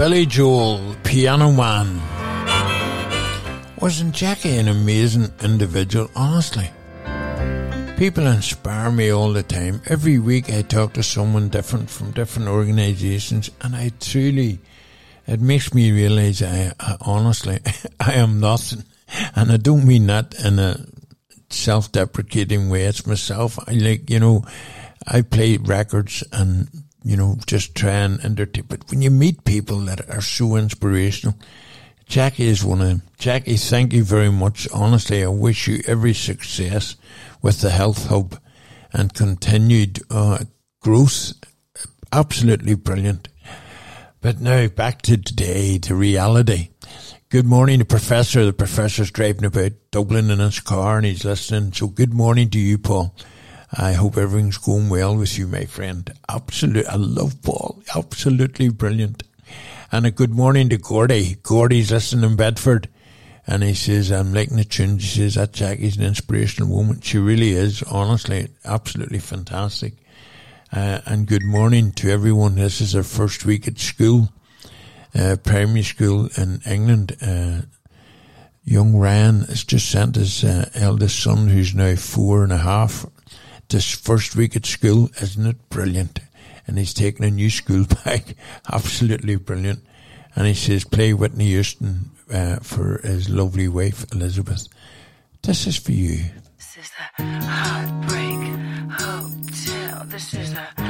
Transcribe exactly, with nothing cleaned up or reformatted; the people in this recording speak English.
Billy Joel, Piano Man. Wasn't Jackie an amazing individual, honestly? People inspire me all the time. Every week I talk to someone different from different organisations, and I truly, it makes me realise I, I honestly, I am nothing. And I don't mean that in a self-deprecating way. It's myself. I like, you know, I play records and, you know, just try and entertain. But when you meet people that are so inspirational, Jackie is one of them. Jackie, thank you very much. Honestly, I wish you every success with the Health Hub and continued uh, growth. Absolutely brilliant. But now back to today, to reality. Good morning, the professor. The professor's driving about Dublin in his car and he's listening. So good morning to you, Paul. I hope everything's going well with you, my friend. Absolutely. I love Paul. Absolutely brilliant. And a good morning to Gordy. Gordy's listening in Bedford. And he says, I'm liking the tune. He says, that Jackie's an inspirational woman. She really is, honestly, absolutely fantastic. Uh, and good morning to everyone. This is our first week at school. Uh, primary school in England. Uh, young Ryan has just sent his uh, eldest son, who's now four and a half, this first week at school. Isn't it brilliant? And he's taking a new school bag. Absolutely brilliant. And he says, play Whitney Houston uh, for his lovely wife, Elizabeth. This is for you. This is the Heartbreak Hotel. This is the